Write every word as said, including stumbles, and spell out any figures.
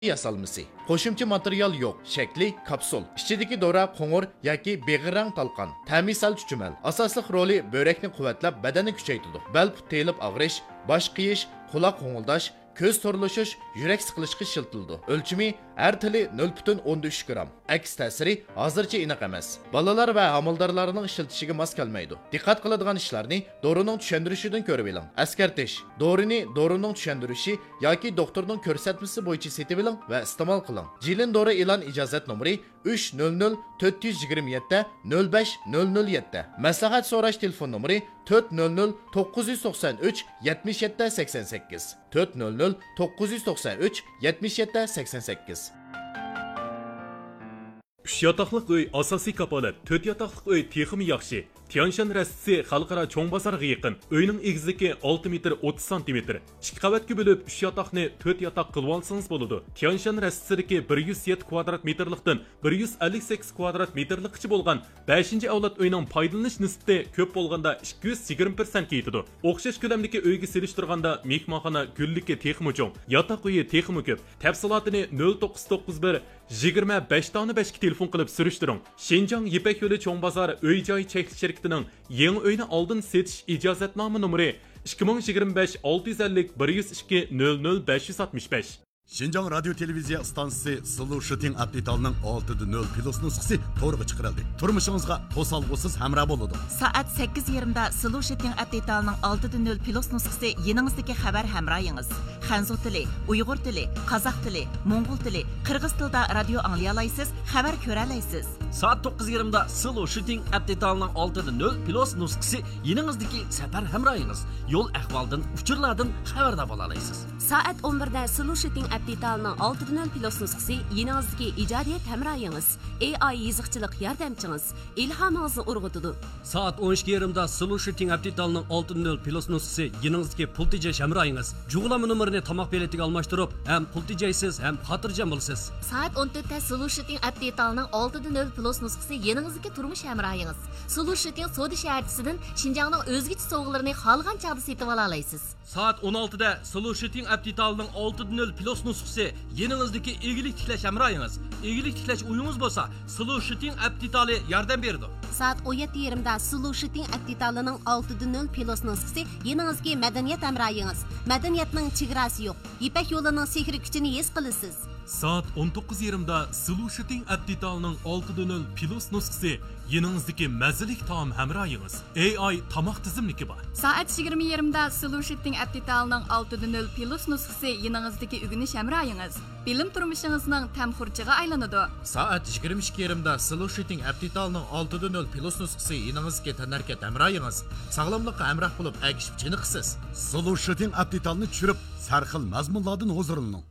yasalması. Qo'shimcha material yo'q. Shakli kapsul. Ichidagi dora qo'ng'ir yoki beg'irang talqon. Ta'mi sal chuchumal. Asosli roli börekni quvvatlab, badanni kuchaytiradi. Bel put telib og'rish, bosh qiyish, quloq qo'ng'ildash, ko'z to'rlashish, yurak siqilishiga shiltildi. O'lchimi har tili nol butun o'n uch gram. Aks ta'siri hozircha aniq emas. Balalar va homildorlarning ishlatishiga mos kelmaydi. Diqqat qiladigan ishlarni dorining tushuntirishidan ko'rib oling. Askartish: dorini dorining tushuntirishi yoki doktorning ko'rsatmasi bo'yicha setib oling va iste'mol qiling. Jilin dori e'lon ijozat nomeri uch nol nol to'rt yuz yigirma yetti nol besh nol nol yetti. Maslahat so'rash telefon nomeri to'rt nol nol to'qqiz yuz to'qson uch yetmish yetti sakson sakkiz. to'rt nol nol to'qqiz yuz to'qson uch yetmish yetti sakson sakkiz. uch yotoqliq uy asosiy kapolat, to'rt yotoqliq uy texmi yaxshi. Tianshan rastisi xalqaro cho'ng bozorga yaqin. Uyning egizligi olti metr o'ttiz santimetr. ikki qavatga bo'lib uch yotoqni to'rt yotoq qilib olsangiz bo'ladi. Tianshan rastisidagi bir yuz yetti kvadrat metrlikdan bir yuz ellik sakkiz kvadrat metrlikcha bo'lgan beshinchi avlod uyning foydalanish nisbati ko'p bo'lganda ikki yuz yigirma persent yetadi. O'xshash ko'lamdagi uyga selishtirganda mehmonxona gullikka texmi cho'ng, yotoq uyi texmi ko'p. Tafsilotini nol to'qqiz to'qqiz bir yigirma besh besh telefon qilib surishtiring. Shenjang Yipak yo'li cho'ng bozor uy joy cheklik shirkatining yangi uyni oldin setish ijozatnoma nomeri ikki ming yigirma besh olti yuz ellik bir yuz ikki nol nol besh yuz oltmish besh. Şinjan Radyo Televiziya stansiyasi Solution Update'ning olti nol plus nusxasi to'g'ri chiqarildi. Turmushingizga to'salg'usiz hamroh bo'ladi. Soat sakkiz yarim da Solution Update'ning olti nol plus nusxasi yeningizdagi xabar hamrohingiz. Xanzu tili, Uyg'ur tili, Qozoq tili, Mo'ng'ul tili, Qirg'iz tilida radio anglay olasiz, xabar ko'ra olasiz. Soat to'qqiz yarim da Solution Update'ning olti nol plus nusxasi yeningizdagi safar hamrohingiz. Yo'l ahvoldan, uchurlardan xabardor bo'la olasiz. Soat o'n bir da Solution Update'ning olti nol plus nusxasi yeningizdagi ijodiyat hamrohingiz, A I yiziqchilik yordamchingiz, ilhomingizni urg'utadi. Soat o'n ikki yarim da Solution Update'ning olti nol plus nusxasi yeningizdagi pul tejash hamrohingiz. Jug'lama nomerini tomoq beletiga almashtirib, ham pul tejaysiz, ham xotirjam bo'lasiz. Soat o'n to'rt da Solution Update'ning olti nol plus nusxasi yeningizdagi turmush hamrohingiz. Solution Soda shaharchisidan Shinjongning o'zgacha sovg'alarini xohlagan chog'da setib ola olasiz. Soat o'n olti da Solution Update'ning olti nol plus nusxasi yeningizdagi egilik tiklash hamrohingiz. Egilik tiklash uyingiz bo'lsa, Solution Update'li yordam beradi. Soat o'n yetti yarim da Solution Update'ning olti nol plus nusxasi yeningizdagi madaniyat hamrohingiz. Madaniyatning chegarasi yo'q. Yipak yo'lining sehri kuchini his qilasiz. Soat o'n to'qqiz yarim da Solution Update'ning olti nol plus nusxasi yeningizdagi mazalik taom hamrohingiz. A I tomoq tizimligi bor. Soat yigirma yarim da Solution Update'ning olti nol plus nusxasi yeningizdagi o'rganish hamrohingiz. Bilim turmushingizning tamxurchiga aylanadi. Soat yigirma ikki yarim da Solution Update'ning olti nol plus nusxasi yeningizga tanarkat hamrohingiz. Sog'lomlikqa hamroh bo'lib, agishib chiniqsiz. Solution Update'ni tushirib, sarxil mazmunlardan huzurlaning.